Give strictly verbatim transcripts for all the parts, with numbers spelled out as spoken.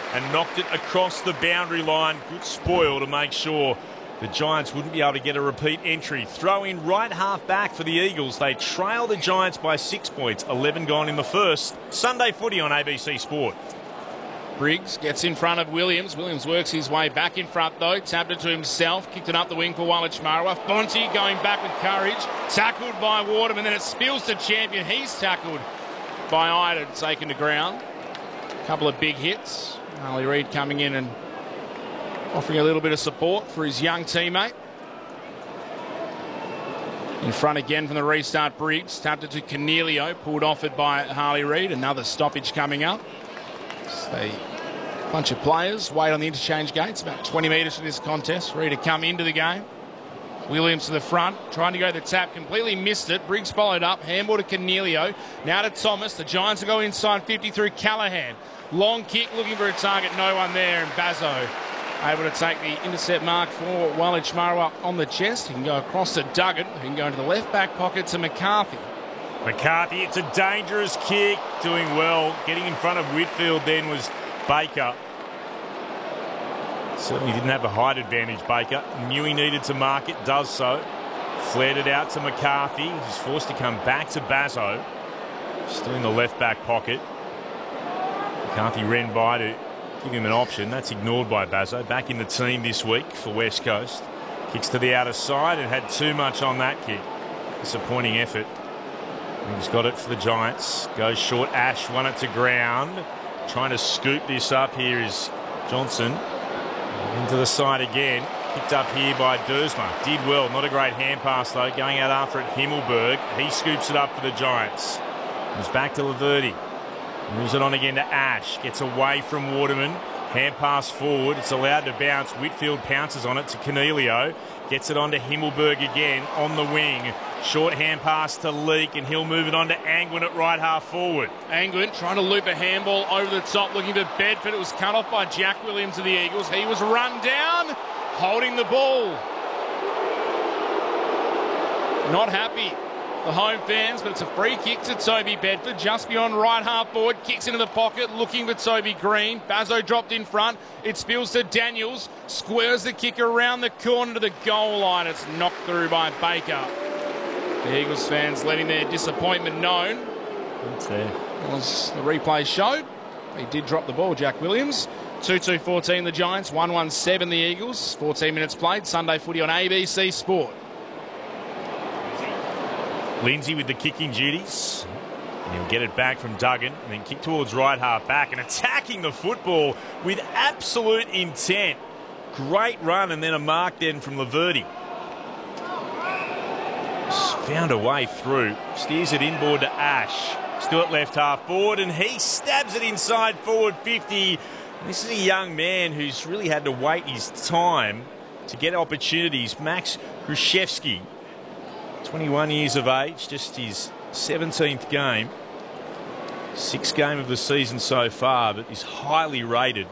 and knocked it across the boundary line. Good spoil to make sure the Giants wouldn't be able to get a repeat entry. Throw in right half back for the Eagles. They trail the Giants by six points. eleven gone in the first. Sunday footy on A B C Sport. Briggs gets in front of Williams. Williams works his way back in front though. Tapped it to himself. Kicked it up the wing for Walich Marawa. Fonte going back with courage. Tackled by Waterman. Then it spills to Champion. He's tackled by Ida, taken to ground. A couple of big hits. Harley Reid coming in and offering a little bit of support for his young teammate. In front again from the restart, Briggs. Tapped it to Cornelio. Pulled off it by Harley Reid. Another stoppage coming up. So they, a bunch of players wait on the interchange gates. About twenty metres from this contest. Ready to come into the game. Williams to the front. Trying to go to the tap. Completely missed it. Briggs followed up. Handball to Cornelio. Now to Thomas. The Giants will go inside fifty through Callaghan. Long kick looking for a target. No one there. And Bazzo able to take the intercept mark for Walich Marawa on the chest. He can go across to Duggan. He can go into the left back pocket to McCarthy. McCarthy, it's a dangerous kick. Doing well. Getting in front of Whitfield then was Baker. Certainly didn't have a height advantage, Baker. Knew he needed to mark it. Does so. Flared it out to McCarthy. He's forced to come back to Bazzo. Still in the left back pocket. McCarthy ran by to give him an option. That's ignored by Bazzo. Back in the team this week for West Coast. Kicks to the outer side and had too much on that kick. Disappointing effort. He's got it for the Giants. Goes short. Ash won it to ground. Trying to scoop this up here is Johnson. Into the side again. Picked up here by Dersma. Did well. Not a great hand pass though. Going out after it, Himmelberg. He scoops it up for the Giants. Comes back to Laverty. Moves it on again to Ash. Gets away from Waterman. Hand pass forward. It's allowed to bounce. Whitfield pounces on it to Cornelio. Gets it on to Himmelberg again on the wing. Short hand pass to Leake, and he'll move it on to Angwin at right half forward. Angwin trying to loop a handball over the top, looking for Bedford. It was cut off by Jack Williams of the Eagles. He was run down, holding the ball. Not happy, the home fans, but it's a free kick to Toby Bedford, just beyond right half forward. Kicks into the pocket, looking for Toby Green. Bazzo dropped in front. It spills to Daniels. Squares the kick around the corner to the goal line. It's knocked through by Baker. The Eagles fans letting their disappointment known. That's there. As the replay showed, he did drop the ball, Jack Williams. two two fourteen the Giants, one one seven the Eagles. fourteen minutes played. Sunday footy on A B C Sport. Lindsay with the kicking duties. And he'll get it back from Duggan and then kick towards right half back and attacking the football with absolute intent. Great run and then a mark then from Laverty. Found a way through. Steers it inboard to Ash. Still at left half forward and he stabs it inside forward fifty. This is a young man who's really had to wait his time to get opportunities. Max Gruszewski, twenty-one years of age, just his seventeenth game. Sixth game of the season so far, but is highly rated.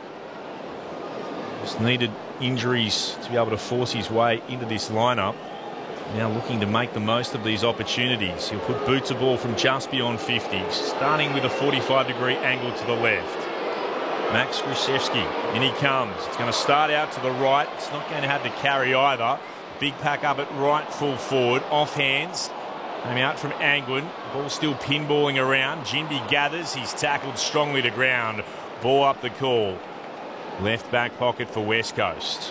Just needed injuries to be able to force his way into this lineup. Now looking to make the most of these opportunities. He'll put boot to ball from just beyond fifty, starting with a forty-five degree angle to the left. Max Gruszewski, in he comes. It's going to start out to the right. It's not going to have to carry either. Big pack up at right full forward. Off hands. Came out from Angwin. Ball still pinballing around. Jinby gathers. He's tackled strongly to ground. Ball up the call. Left back pocket for West Coast.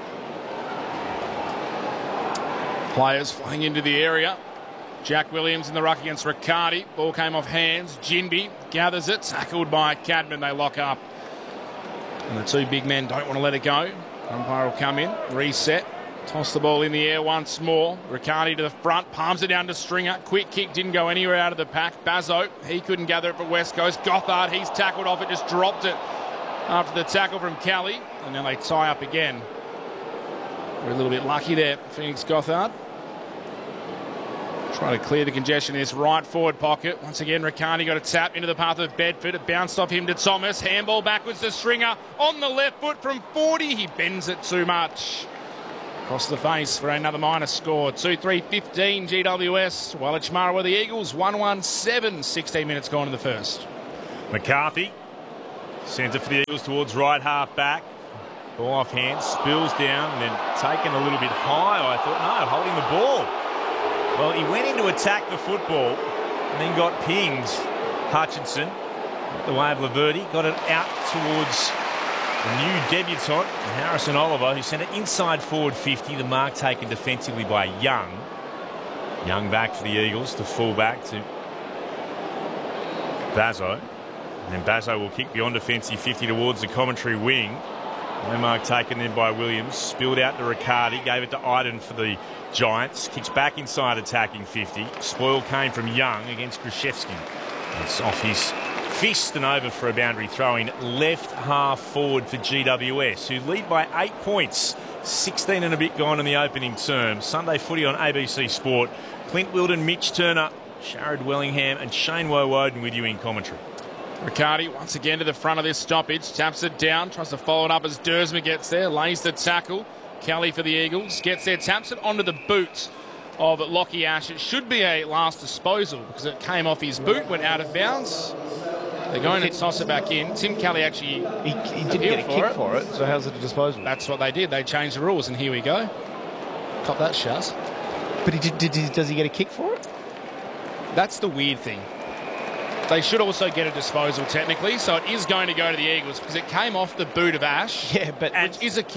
Players flying into the area. Jack Williams in the ruck against Riccardi. Ball came off hands. Jinby gathers it. Tackled by Cadman. They lock up. And the two big men don't want to let it go. Umpire will come in. Reset. Toss the ball in the air once more. Riccardi to the front. Palms it down to Stringer. Quick kick. Didn't go anywhere out of the pack. Bazzo. He couldn't gather it for West Coast. Gothard. He's tackled off it. Just dropped it after the tackle from Kelly. And then they tie up again. We're a little bit lucky there, Phoenix Gothard. Trying to clear the congestion in this right forward pocket. Once again, Riccardi got a tap into the path of Bedford. It bounced off him to Thomas. Handball backwards to Stringer. On the left foot from forty. He bends it too much. Across the face for another minus score. two three fifteen G W S. Walich Marawa, the Eagles. one one seven. sixteen minutes gone in the first. McCarthy Sends it for the Eagles towards right half back. Ball off hand, spills down, and then taken a little bit high. I thought, no, holding the ball. Well, he went in to attack the football and then got pinged. Hutchinson, the way of Laverty, got it out towards the new debutant, Harrison Oliver, who sent it inside forward fifty. The mark taken defensively by Young. Young back for the Eagles to full back to Bazzo. And then Bazzo will kick beyond defensive fifty towards the commentary wing. No mark taken then by Williams. Spilled out to Riccardi. Gave it to Iden for the Giants. Kicks back inside attacking fifty. Spoil came from Young against Krzyzewski. It's off his fist and over for a boundary throw-in. Left half forward for G W S, who lead by eight points. sixteen and a bit gone in the opening term. Sunday footy on A B C Sport. Clint Wilden, Mitch Turner, Sharad Wellingham and Shane Woewodin with you in commentary. Riccardi once again to the front of this stoppage. Taps it down. Tries to follow it up as Dersma gets there. Lays the tackle. Kelly for the Eagles. Gets there. Taps it onto the boot of Lockie Ash. It should be a last disposal because it came off his boot, went out of bounds. They're going to toss it back in. Tim Kelly actually He, he did get a for kick it. for it, so how's it a disposal? That's what they did. They changed the rules, and here we go. Cop that, Shaz. But he did, did, did, does he get a kick for it? That's the weird thing. They should also get a disposal technically, so it is going to go to the Eagles because it came off the boot of Ash. Yeah, but which is a kick.